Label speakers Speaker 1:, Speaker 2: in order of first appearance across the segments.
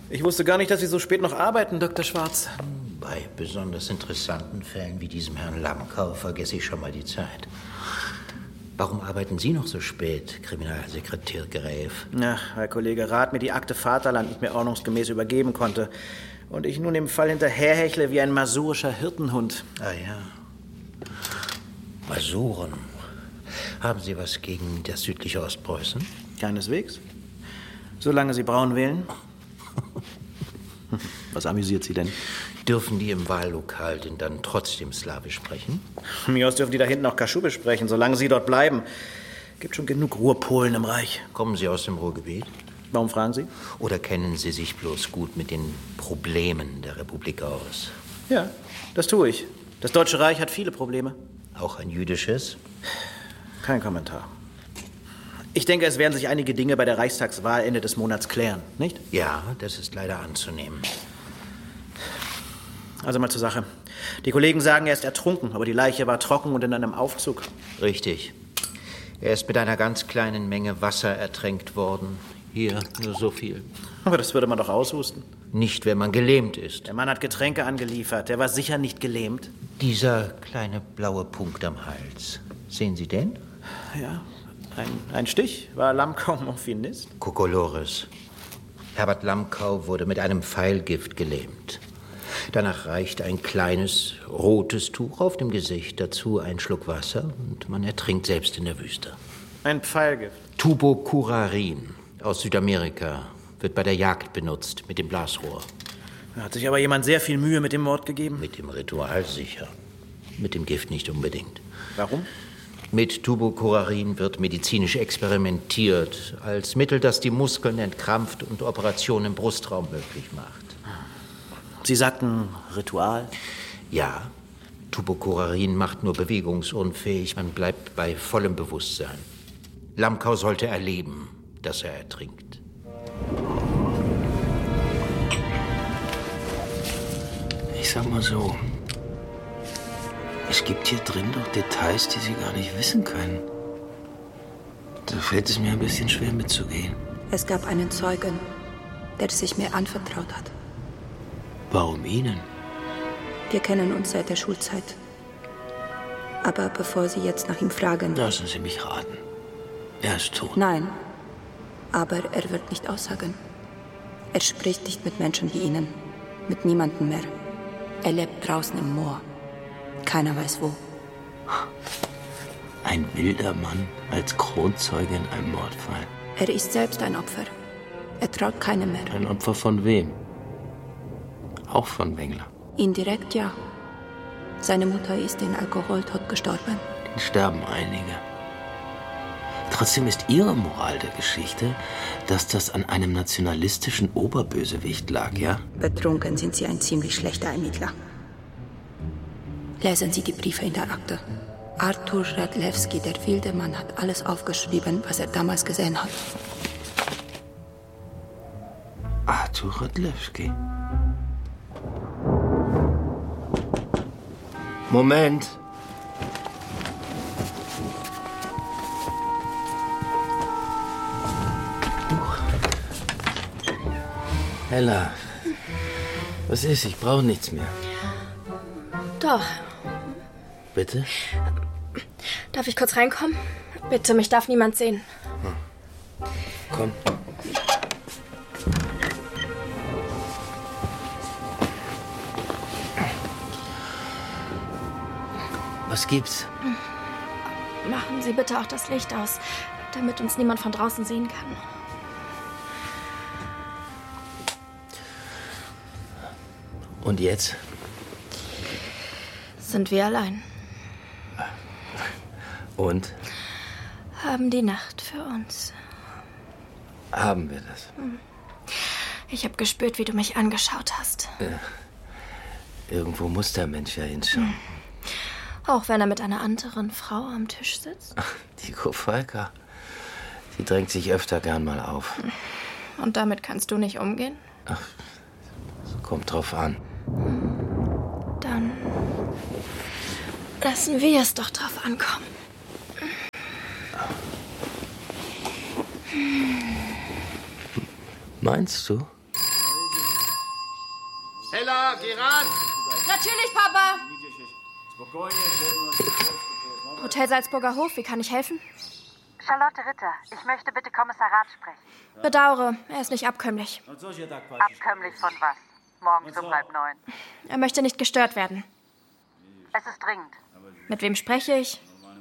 Speaker 1: Ich wusste gar nicht, dass Sie so spät noch arbeiten, Dr. Schwarz.
Speaker 2: Bei besonders interessanten Fällen wie diesem Herrn Lamkau vergesse ich schon mal die Zeit. Warum arbeiten Sie noch so spät, Kriminalsekretär Gräf?
Speaker 1: Ach, Herr Kollege Rath mir die Akte Vaterland nicht mehr ordnungsgemäß übergeben konnte. Und ich nun dem Fall hinterherhechle wie ein masurischer Hirtenhund.
Speaker 2: Ah ja. Masuren. Haben Sie was gegen das südliche Ostpreußen?
Speaker 1: Keineswegs. Solange Sie Braun wählen. Was amüsiert Sie denn?
Speaker 2: Dürfen die im Wahllokal denn dann trotzdem Slawisch sprechen?
Speaker 1: Von mir aus dürfen die da hinten auch Kaschubisch sprechen, solange Sie dort bleiben. Gibt schon genug Ruhrpolen im Reich.
Speaker 2: Kommen Sie aus dem Ruhrgebiet?
Speaker 1: Warum fragen Sie?
Speaker 2: Oder kennen Sie sich bloß gut mit den Problemen der Republik aus?
Speaker 1: Ja, das tue ich. Das Deutsche Reich hat viele Probleme.
Speaker 2: Auch ein jüdisches?
Speaker 1: Kein Kommentar. Ich denke, es werden sich einige Dinge bei der Reichstagswahl Ende des Monats klären, nicht?
Speaker 2: Ja, das ist leider anzunehmen.
Speaker 1: Also mal zur Sache. Die Kollegen sagen, er ist ertrunken, aber die Leiche war trocken und in einem Aufzug.
Speaker 2: Richtig. Er ist mit einer ganz kleinen Menge Wasser ertränkt worden. Hier, nur so viel.
Speaker 1: Aber das würde man doch aushusten.
Speaker 2: Nicht, wenn man gelähmt ist.
Speaker 1: Der Mann hat Getränke angeliefert. Der war sicher nicht gelähmt.
Speaker 2: Dieser kleine blaue Punkt am Hals. Sehen Sie den?
Speaker 1: Ja, ein Stich. War Lamkau Morphinist?
Speaker 2: Kokolores. Herbert Lamkau wurde mit einem Pfeilgift gelähmt. Danach reicht ein kleines, rotes Tuch auf dem Gesicht, dazu ein Schluck Wasser und man ertrinkt selbst in der Wüste.
Speaker 1: Ein Pfeilgift?
Speaker 2: Tubocurarin aus Südamerika wird bei der Jagd benutzt, mit dem Blasrohr.
Speaker 1: Da hat sich aber jemand sehr viel Mühe mit dem Mord gegeben.
Speaker 2: Mit dem Ritual sicher, mit dem Gift nicht unbedingt.
Speaker 1: Warum?
Speaker 2: Mit Tubocurarin wird medizinisch experimentiert, als Mittel, das die Muskeln entkrampft und Operationen im Brustraum möglich macht.
Speaker 1: Sie sagten Ritual?
Speaker 2: Ja, Tubocurarin macht nur bewegungsunfähig, man bleibt bei vollem Bewusstsein. Lamkau sollte erleben, dass er ertrinkt.
Speaker 3: Ich sag mal so, es gibt hier drin doch Details, die Sie gar nicht wissen können. Da fällt es mir ein bisschen schwer mitzugehen.
Speaker 4: Es gab einen Zeugen, der sich mir anvertraut hat.
Speaker 3: Warum Ihnen?
Speaker 4: Wir kennen uns seit der Schulzeit. Aber bevor Sie jetzt nach ihm fragen...
Speaker 3: Lassen Sie mich raten. Er ist tot.
Speaker 4: Nein, aber er wird nicht aussagen. Er spricht nicht mit Menschen wie Ihnen, mit niemandem mehr. Er lebt draußen im Moor. Keiner weiß wo.
Speaker 3: Ein wilder Mann als Kronzeuge in einem Mordfall.
Speaker 4: Er ist selbst ein Opfer. Er traut keinem mehr.
Speaker 3: Ein Opfer von wem? Auch von Wengler.
Speaker 4: Indirekt ja. Seine Mutter ist in Alkoholtod gestorben.
Speaker 3: Den sterben einige. Trotzdem ist Ihre Moral der Geschichte, dass das an einem nationalistischen Oberbösewicht lag, ja?
Speaker 4: Betrunken sind Sie ein ziemlich schlechter Ermittler. Lesen Sie die Briefe in der Akte. Artur Radlewski, der wilde Mann, hat alles aufgeschrieben, was er damals gesehen hat.
Speaker 3: Artur Radlewski. Moment. Ella, was ist? Ich brauche nichts mehr.
Speaker 5: Doch.
Speaker 3: Bitte?
Speaker 5: Darf ich kurz reinkommen? Bitte, mich darf niemand sehen.
Speaker 3: Komm. Was gibt's?
Speaker 5: Machen Sie bitte auch das Licht aus, damit uns niemand von draußen sehen kann.
Speaker 3: Und jetzt?
Speaker 5: Sind wir allein.
Speaker 3: Und?
Speaker 5: Haben die Nacht für uns.
Speaker 3: Haben wir das?
Speaker 5: Ich habe gespürt, wie du mich angeschaut hast.
Speaker 3: Irgendwo muss der Mensch ja hinschauen.
Speaker 5: Auch wenn er mit einer anderen Frau am Tisch sitzt.
Speaker 3: Die Kofalka, die drängt sich öfter gern mal auf.
Speaker 5: Und damit kannst du nicht umgehen?
Speaker 3: Ach, kommt drauf an.
Speaker 5: Dann lassen wir es doch drauf ankommen.
Speaker 3: Meinst du?
Speaker 6: Ella, geh ran!
Speaker 5: Natürlich, Papa! Hotel Salzburger Hof, wie kann ich helfen?
Speaker 7: Charlotte Ritter, ich möchte bitte Kommissariat sprechen.
Speaker 5: Bedauere, er ist nicht abkömmlich.
Speaker 7: Abkömmlich von was? Morgens um 8:30.
Speaker 5: Er möchte nicht gestört werden.
Speaker 7: Es ist dringend.
Speaker 5: Mit wem spreche ich?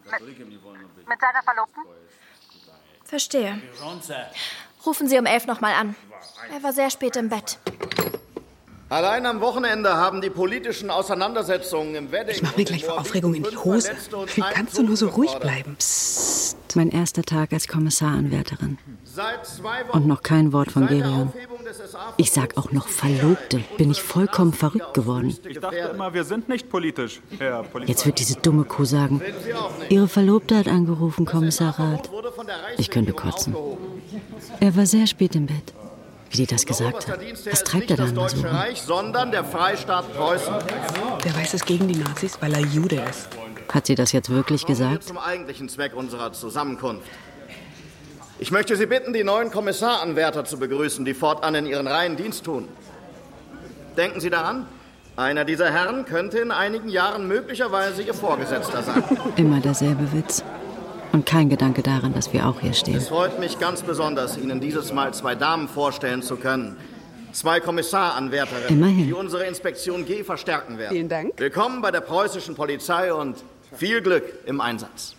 Speaker 7: Mit seiner Verlobten?
Speaker 5: Verstehe. Rufen Sie um 11 nochmal an. Er war sehr spät im Bett.
Speaker 6: Allein am Wochenende haben die politischen Auseinandersetzungen im Wedding...
Speaker 8: Ich mach mir gleich vor Aufregung in die Hose. Wie kannst du nur so ruhig bleiben?
Speaker 9: Psst. Mein erster Tag als Kommissaranwärterin. Und noch kein Wort von Gerion. Ich sag auch noch Verlobte. Bin ich vollkommen verrückt geworden.
Speaker 10: Ich dachte immer, wir sind nicht politisch, Herr Polizei.
Speaker 9: Jetzt wird diese dumme Kuh sagen, Ihre Verlobte hat angerufen, Kommissar Rath. Ich könnte kotzen. Er war sehr spät im Bett. Wie die das gesagt hat. Was treibt er da immer so?
Speaker 6: Sondern der Freistaat Preußen.
Speaker 8: Der weiß es gegen die Nazis, weil er Jude ist.
Speaker 9: Hat sie das jetzt wirklich gesagt?
Speaker 6: Zum eigentlichen Zweck unserer Zusammenkunft. Ich möchte Sie bitten, die neuen Kommissaranwärter zu begrüßen, die fortan in Ihren Reihen Dienst tun. Denken Sie daran, einer dieser Herren könnte in einigen Jahren möglicherweise Ihr Vorgesetzter sein.
Speaker 9: Immer derselbe Witz. Und kein Gedanke daran, dass wir auch hier stehen.
Speaker 6: Es freut mich ganz besonders, Ihnen dieses Mal 2 Damen vorstellen zu können. 2 Kommissaranwärterinnen,
Speaker 9: Immerhin.
Speaker 6: Die unsere Inspektion G verstärken werden.
Speaker 8: Vielen Dank.
Speaker 6: Willkommen bei der preußischen Polizei und viel Glück im Einsatz.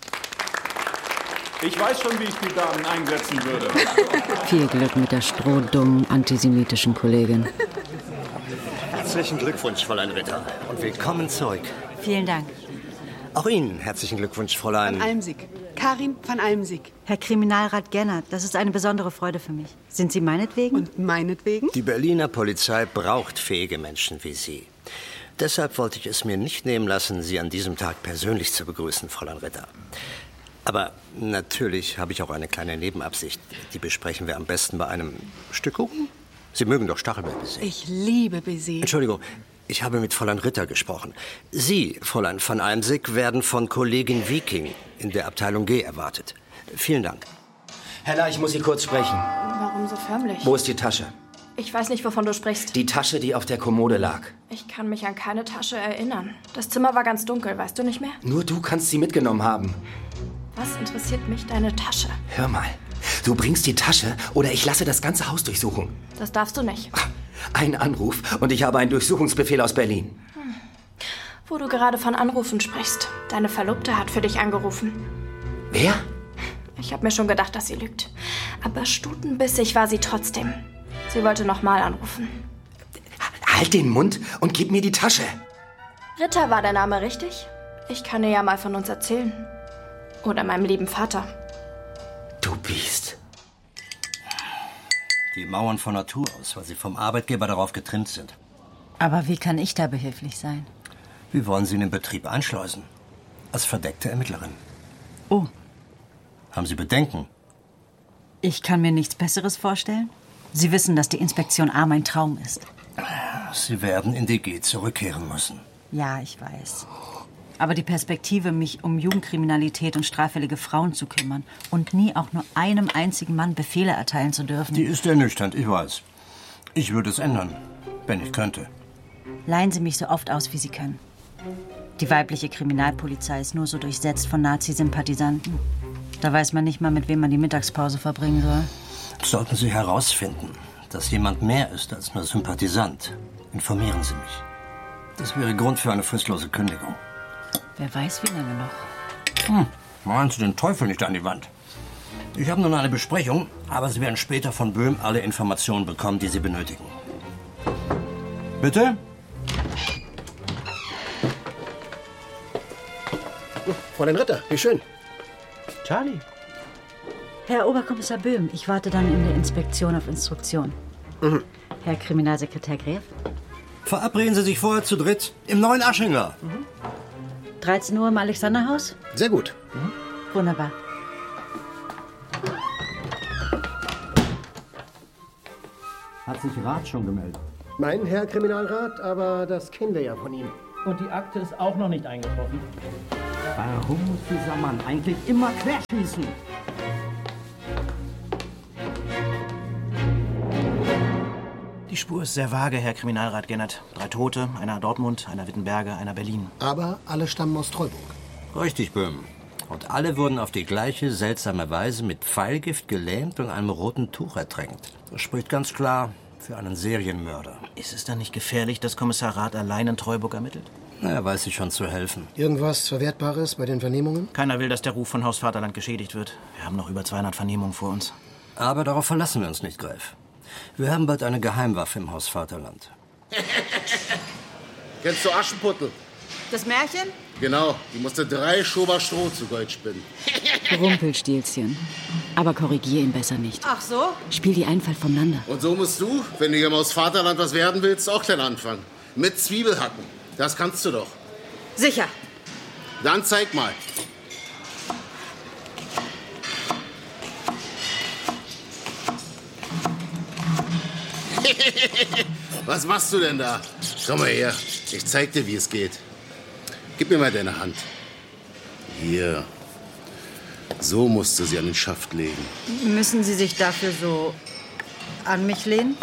Speaker 10: Ich weiß schon, wie ich die Damen einsetzen würde.
Speaker 9: Viel Glück mit der strohdummen antisemitischen Kollegin.
Speaker 11: Herzlichen Glückwunsch, Fräulein Ritter. Und willkommen zurück.
Speaker 9: Vielen Dank.
Speaker 11: Auch Ihnen herzlichen Glückwunsch, Fräulein.
Speaker 8: Van Almsick. Karin van Almsick.
Speaker 9: Herr Kriminalrat Gennert, das ist eine besondere Freude für mich. Sind Sie meinetwegen?
Speaker 8: Und meinetwegen?
Speaker 11: Die Berliner Polizei braucht fähige Menschen wie Sie. Deshalb wollte ich es mir nicht nehmen lassen, Sie an diesem Tag persönlich zu begrüßen, Fräulein Ritter. Aber natürlich habe ich auch eine kleine Nebenabsicht. Die besprechen wir am besten bei einem Stück Kuchen. Sie mögen doch Stachelbeerbaiser.
Speaker 8: Ich liebe Baiser.
Speaker 11: Entschuldigung, ich habe mit Fräulein Ritter gesprochen. Sie, Fräulein van Almsick, werden von Kollegin Viking in der Abteilung G erwartet. Vielen Dank.
Speaker 3: Hella, ich muss Sie kurz sprechen.
Speaker 5: Warum so förmlich?
Speaker 3: Wo ist die Tasche?
Speaker 5: Ich weiß nicht, wovon du sprichst.
Speaker 3: Die Tasche, die auf der Kommode lag.
Speaker 5: Ich kann mich an keine Tasche erinnern. Das Zimmer war ganz dunkel, weißt du nicht mehr?
Speaker 3: Nur du kannst sie mitgenommen haben.
Speaker 5: Was interessiert mich deine Tasche?
Speaker 3: Hör mal, du bringst die Tasche oder ich lasse das ganze Haus durchsuchen.
Speaker 5: Das darfst du nicht.
Speaker 3: Ein Anruf und ich habe einen Durchsuchungsbefehl aus Berlin.
Speaker 5: Wo du gerade von Anrufen sprichst. Deine Verlobte hat für dich angerufen.
Speaker 3: Wer?
Speaker 5: Ich habe mir schon gedacht, dass sie lügt. Aber stutenbissig war sie trotzdem. Sie wollte nochmal anrufen.
Speaker 3: Halt den Mund und gib mir die Tasche.
Speaker 5: Ritter war der Name, richtig? Ich kann dir ja mal von uns erzählen. Oder meinem lieben Vater.
Speaker 3: Du Biest.
Speaker 11: Die Mauern von Natur aus, weil sie vom Arbeitgeber darauf getrimmt sind.
Speaker 9: Aber wie kann ich da behilflich sein?
Speaker 11: Wir wollen Sie in den Betrieb einschleusen. Als verdeckte Ermittlerin.
Speaker 9: Oh.
Speaker 11: Haben Sie Bedenken?
Speaker 9: Ich kann mir nichts Besseres vorstellen. Sie wissen, dass die Inspektion A mein Traum ist.
Speaker 11: Sie werden in die G zurückkehren müssen.
Speaker 9: Ja, ich weiß. Aber die Perspektive, mich um Jugendkriminalität und straffällige Frauen zu kümmern und nie auch nur einem einzigen Mann Befehle erteilen zu dürfen.
Speaker 11: Die ist ernüchternd, ich weiß. Ich würde es ändern, wenn ich könnte.
Speaker 9: Leihen Sie mich so oft aus, wie Sie können. Die weibliche Kriminalpolizei ist nur so durchsetzt von Nazi-Sympathisanten. Da weiß man nicht mal, mit wem man die Mittagspause verbringen soll.
Speaker 11: Sollten Sie herausfinden, dass jemand mehr ist als nur Sympathisant, informieren Sie mich. Das wäre Grund für eine fristlose Kündigung.
Speaker 9: Wer weiß, wie lange noch.
Speaker 11: Malen Sie den Teufel nicht an die Wand. Ich habe nun eine Besprechung, aber Sie werden später von Böhm alle Informationen bekommen, die Sie benötigen. Bitte?
Speaker 12: Fräulein Ritter, wie schön.
Speaker 3: Charlie.
Speaker 9: Herr Oberkommissar Böhm, ich warte dann in der Inspektion auf Instruktion.
Speaker 12: Mhm.
Speaker 9: Herr Kriminalsekretär Gräf?
Speaker 11: Verabreden Sie sich vorher zu dritt im neuen Aschinger.
Speaker 9: 13 Uhr im Alexanderhaus?
Speaker 12: Sehr gut.
Speaker 9: Wunderbar.
Speaker 11: Hat sich Rat schon gemeldet?
Speaker 12: Mein Herr Kriminalrat, aber das kennen wir ja von ihm.
Speaker 13: Und die Akte ist auch noch nicht eingetroffen.
Speaker 3: Warum muss dieser Mann eigentlich immer querschießen?
Speaker 1: Die Spur ist sehr vage, Herr Kriminalrat Gennert. 3 Tote, einer Dortmund, einer Wittenberge, einer Berlin.
Speaker 12: Aber alle stammen aus Treuburg.
Speaker 11: Richtig, Böhm. Und alle wurden auf die gleiche seltsame Weise mit Pfeilgift gelähmt und einem roten Tuch ertränkt. Das spricht ganz klar für einen Serienmörder.
Speaker 1: Ist es dann nicht gefährlich, dass Kommissar Rath allein in Treuburg ermittelt?
Speaker 11: Na, er weiß sich schon zu helfen.
Speaker 12: Irgendwas Verwertbares bei den Vernehmungen?
Speaker 1: Keiner will, dass der Ruf von Haus Vaterland geschädigt wird. Wir haben noch über 200 Vernehmungen vor uns.
Speaker 11: Aber darauf verlassen wir uns nicht, Greif. Wir haben bald eine Geheimwaffe im Haus Vaterland.
Speaker 14: Kennst du Aschenputtel?
Speaker 8: Das Märchen?
Speaker 14: Genau, die musste 3 Schober Stroh zu Gold spinnen.
Speaker 9: Rumpelstilzchen. Aber korrigier ihn besser nicht.
Speaker 8: Ach so?
Speaker 9: Spiel die Einfalt vom Lande.
Speaker 14: Und so musst du, wenn du hier im Haus Vaterland was werden willst, auch klein anfangen. Mit Zwiebelhacken. Das kannst du doch.
Speaker 8: Sicher.
Speaker 14: Dann zeig mal. Was machst du denn da? Komm mal her. Ich zeig dir, wie es geht. Gib mir mal deine Hand. Hier. So musst du sie an den Schaft legen.
Speaker 8: Müssen Sie sich dafür so an mich lehnen?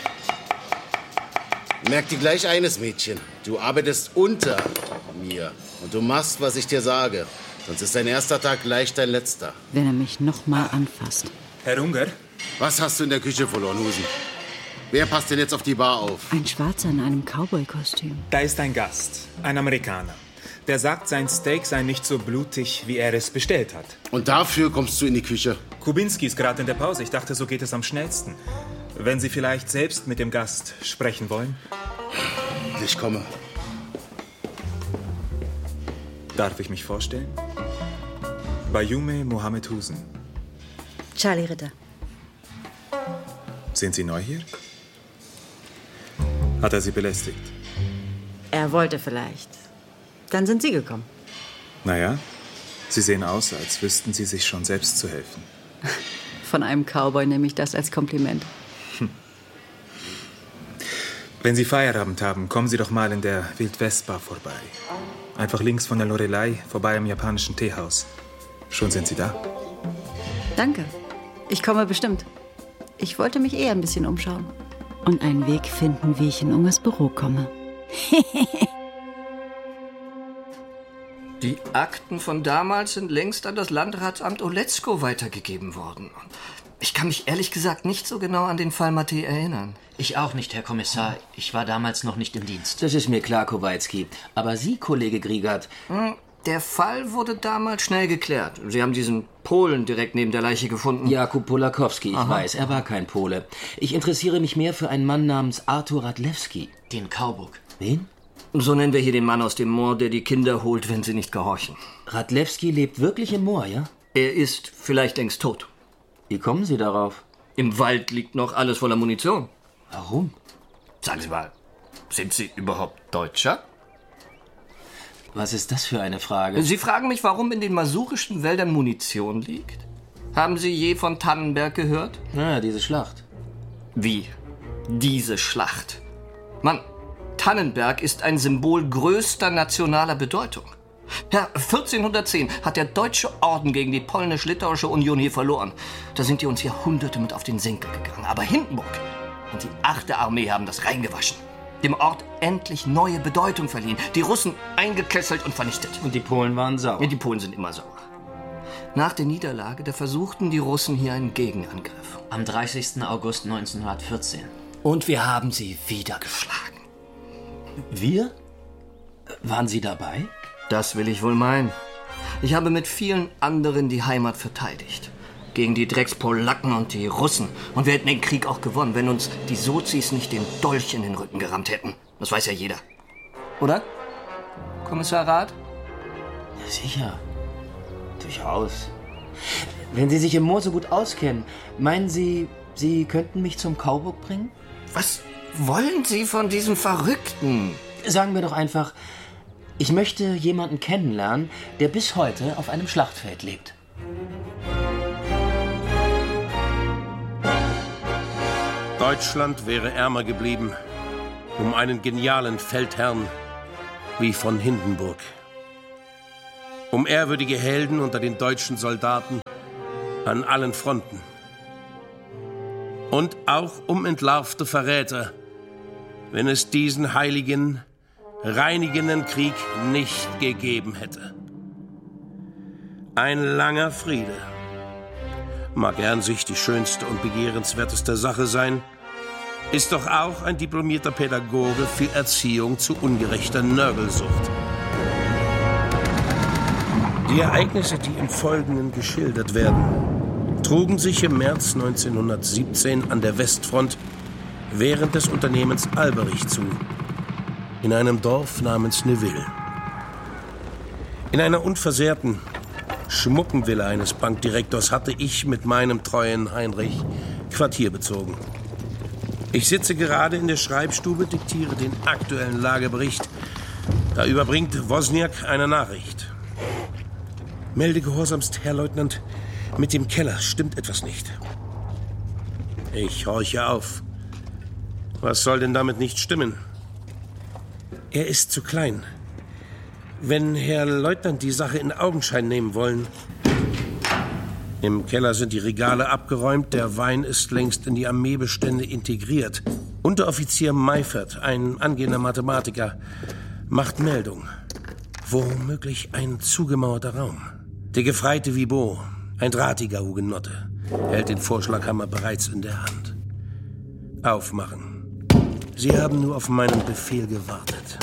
Speaker 14: Merk dir gleich eines, Mädchen. Du arbeitest unter mir. Und du machst, was ich dir sage. Sonst ist dein erster Tag gleich dein letzter.
Speaker 9: Wenn er mich noch mal anfasst.
Speaker 14: Herr Unger? Was hast du in der Küche verloren, Husen? Wer passt denn jetzt auf die Bar auf?
Speaker 9: Ein Schwarzer in einem Cowboy-Kostüm.
Speaker 15: Da ist ein Gast, ein Amerikaner. Der sagt, sein Steak sei nicht so blutig, wie er es bestellt hat.
Speaker 14: Und dafür kommst du in die Küche?
Speaker 15: Kubinski ist gerade in der Pause. Ich dachte, so geht es am schnellsten. Wenn Sie vielleicht selbst mit dem Gast sprechen wollen?
Speaker 14: Ich komme.
Speaker 15: Darf ich mich vorstellen? Bayume Mohammed Husen.
Speaker 8: Charlie Ritter.
Speaker 15: Sind Sie neu hier? Hat er Sie belästigt?
Speaker 8: Er wollte vielleicht. Dann sind Sie gekommen.
Speaker 15: Naja, Sie sehen aus, als wüssten Sie sich schon selbst zu helfen.
Speaker 9: Von einem Cowboy nehme ich das als Kompliment.
Speaker 15: Wenn Sie Feierabend haben, kommen Sie doch mal in der Wild-West-Bar vorbei. Einfach links von der Lorelei, vorbei am japanischen Teehaus. Schon sind Sie da?
Speaker 9: Danke. Ich komme bestimmt. Ich wollte mich eher ein bisschen umschauen. Und einen Weg finden, wie ich in Ungers Büro komme.
Speaker 16: Die Akten von damals sind längst an das Landratsamt Oletzko weitergegeben worden. Ich kann mich ehrlich gesagt nicht so genau an den Fall Mattei erinnern.
Speaker 17: Ich auch nicht, Herr Kommissar. Ich war damals noch nicht im Dienst.
Speaker 3: Das ist mir klar, Kowalski. Aber Sie, Kollege Griegert...
Speaker 16: Der Fall wurde damals schnell geklärt. Sie haben diesen Polen direkt neben der Leiche gefunden.
Speaker 3: Jakub Polakowski, ich weiß, er war kein Pole. Ich interessiere mich mehr für einen Mann namens Artur Radlewski.
Speaker 17: Den Kauburg.
Speaker 3: Wen?
Speaker 16: So nennen wir hier den Mann aus dem Moor, der die Kinder holt, wenn sie nicht gehorchen.
Speaker 3: Radlewski lebt wirklich im Moor, ja?
Speaker 16: Er ist vielleicht längst tot.
Speaker 3: Wie kommen Sie darauf?
Speaker 16: Im Wald liegt noch alles voller Munition.
Speaker 3: Warum?
Speaker 16: Sagen Sie mal, sind Sie überhaupt Deutscher?
Speaker 3: Was ist das für eine Frage?
Speaker 16: Sie fragen mich, warum in den masurischen Wäldern Munition liegt? Haben Sie je von Tannenberg gehört?
Speaker 3: Ja, diese Schlacht.
Speaker 16: Wie? Diese Schlacht? Mann, Tannenberg ist ein Symbol größter nationaler Bedeutung. Ja, 1410 hat der Deutsche Orden gegen die polnisch-litauische Union hier verloren. Da sind die uns Jahrhunderte mit auf den Senkel gegangen. Aber Hindenburg und die 8. Armee haben das reingewaschen. Dem Ort endlich neue Bedeutung verliehen. Die Russen eingekesselt und vernichtet.
Speaker 3: Und die Polen waren sauer.
Speaker 16: Ja, die Polen sind immer sauer. Nach der Niederlage, da versuchten die Russen hier einen Gegenangriff.
Speaker 17: Am 30. August 1914.
Speaker 16: Und wir haben sie wieder geschlagen.
Speaker 3: Wir? Waren Sie dabei?
Speaker 16: Das will ich wohl meinen. Ich habe mit vielen anderen die Heimat verteidigt. Gegen die Dreckspolacken und die Russen. Und wir hätten den Krieg auch gewonnen, wenn uns die Sozis nicht den Dolch in den Rücken gerammt hätten. Das weiß ja jeder. Oder? Kommissar Rath?
Speaker 3: Ja, sicher. Durchaus. Wenn Sie sich im Moor so gut auskennen, meinen Sie, Sie könnten mich zum Kauburg bringen?
Speaker 16: Was wollen Sie von diesem Verrückten?
Speaker 3: Sagen wir doch einfach, ich möchte jemanden kennenlernen, der bis heute auf einem Schlachtfeld lebt.
Speaker 18: Deutschland wäre ärmer geblieben um einen genialen Feldherrn wie von Hindenburg. Um ehrwürdige Helden unter den deutschen Soldaten an allen Fronten. Und auch um entlarvte Verräter wenn es diesen heiligen, reinigenden Krieg nicht gegeben hätte. Ein langer Friede mag er an sich die schönste und begehrenswerteste Sache sein, ist doch auch ein diplomierter Pädagoge für Erziehung zu ungerechter Nörgelsucht. Die Ereignisse, die im Folgenden geschildert werden, trugen sich im März 1917 an der Westfront während des Unternehmens Alberich zu, in einem Dorf namens Neuville. In einer unversehrten, schmucken Villa eines Bankdirektors hatte ich mit meinem treuen Heinrich Quartier bezogen. Ich sitze gerade in der Schreibstube, diktiere den aktuellen Lagebericht. Da überbringt Wozniak eine Nachricht. Melde gehorsamst, Herr Leutnant, mit dem Keller stimmt etwas nicht. Ich horche auf. Was soll denn damit nicht stimmen? Er ist zu klein. Wenn Herr Leutnant die Sache in Augenschein nehmen wollen. Im Keller sind die Regale abgeräumt, der Wein ist längst in die Armeebestände integriert. Unteroffizier Meifert, ein angehender Mathematiker, macht Meldung. Womöglich ein zugemauerter Raum. Der Gefreite Vibot, ein drahtiger Hugenotte, hält den Vorschlaghammer bereits in der Hand. Aufmachen. Sie haben nur auf meinen Befehl gewartet.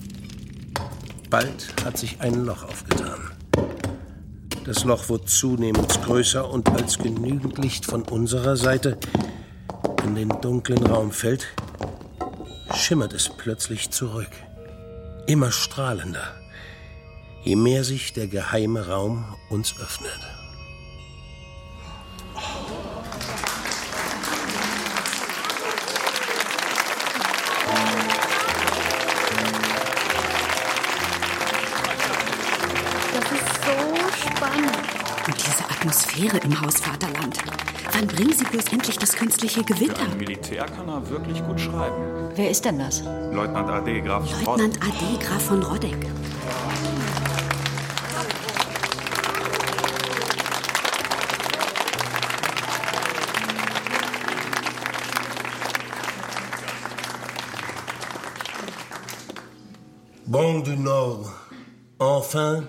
Speaker 18: Bald hat sich ein Loch aufgetan. Das Loch wird zunehmend größer und als genügend Licht von unserer Seite in den dunklen Raum fällt, schimmert es plötzlich zurück. Immer strahlender, je mehr sich der geheime Raum uns öffnet.
Speaker 8: Und diese Atmosphäre im Haus Vaterland. Wann bringen Sie bloß endlich das künstliche Gewitter?
Speaker 10: Für einen Militär kann er wirklich gut schreiben.
Speaker 9: Wer ist denn das?
Speaker 10: Leutnant AD Graf von Rodek.
Speaker 8: Leutnant AD Graf von Rodek.
Speaker 18: Bon du Nord. Enfin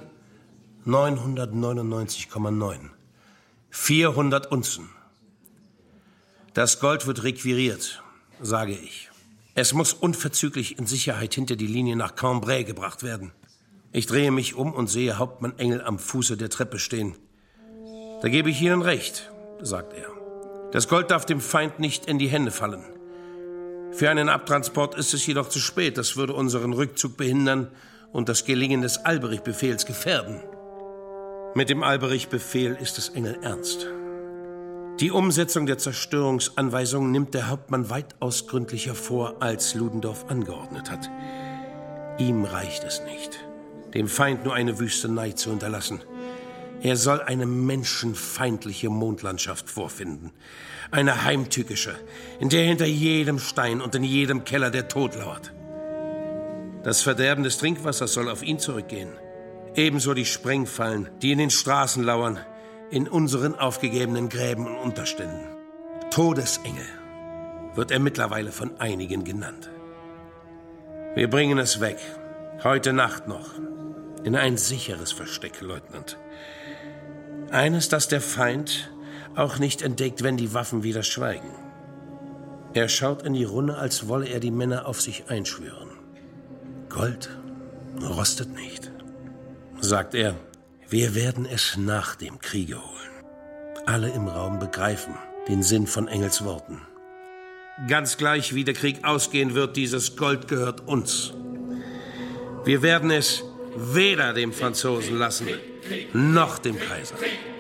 Speaker 18: 999,9. 400 Unzen. Das Gold wird requiriert, sage ich. Es muss unverzüglich in Sicherheit hinter die Linie nach Cambrai gebracht werden. Ich drehe mich um und sehe Hauptmann Engel am Fuße der Treppe stehen. Da gebe ich Ihnen recht, sagt er. Das Gold darf dem Feind nicht in die Hände fallen. Für einen Abtransport ist es jedoch zu spät. Das würde unseren Rückzug behindern und das Gelingen des Alberich-Befehls gefährden. Mit dem Alberich-Befehl ist es Engel ernst. Die Umsetzung der Zerstörungsanweisungen nimmt der Hauptmann weitaus gründlicher vor, als Ludendorff angeordnet hat. Ihm reicht es nicht, dem Feind nur eine Wüstenei zu hinterlassen. Er soll eine menschenfeindliche Mondlandschaft vorfinden. Eine heimtückische, in der hinter jedem Stein und in jedem Keller der Tod lauert. Das Verderben des Trinkwassers soll auf ihn zurückgehen. Ebenso die Sprengfallen, die in den Straßen lauern, in unseren aufgegebenen Gräben und Unterständen. Todesengel wird er mittlerweile von einigen genannt. Wir bringen es weg, heute Nacht noch, in ein sicheres Versteck, Leutnant. Eines, das der Feind auch nicht entdeckt, wenn die Waffen wieder schweigen. Er schaut in die Runde, als wolle er die Männer auf sich einschwören. Gold rostet nicht, sagt er. Wir werden es nach dem Kriege holen. Alle im Raum begreifen den Sinn von Engels Worten. Ganz gleich, wie der Krieg ausgehen wird, dieses Gold gehört uns. Wir werden es weder dem Franzosen lassen, noch dem Kaiser.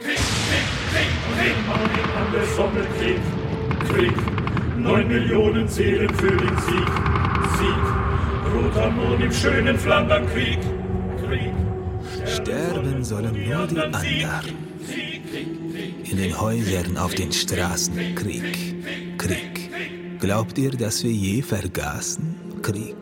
Speaker 19: Krieg, 9 Millionen Seelen für den Sieg. Roter Mond im schönen Flandern-Krieg.
Speaker 20: Sterben sollen nur die anderen. In den Häusern, auf den Straßen. Krieg. Glaubt ihr, dass wir je vergaßen? Krieg.